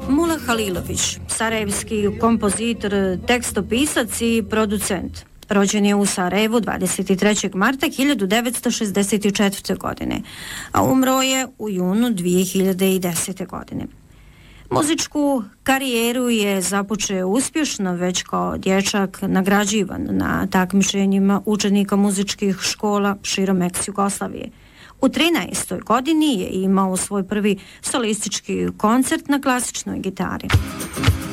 Mula Halilović, sarajevski kompozitor, tekstopisac i producent. Rođen je u Sarajevu 23. marta 1964. godine, a umro je u junu 2010. godine. Muzičku karijeru je započeo uspješno već kao dječak, nagrađivan na takmičenjima učenika muzičkih škola širom ex-Jugoslavije. U 13. godini je imao svoj prvi solistički koncert na klasičnoj gitari.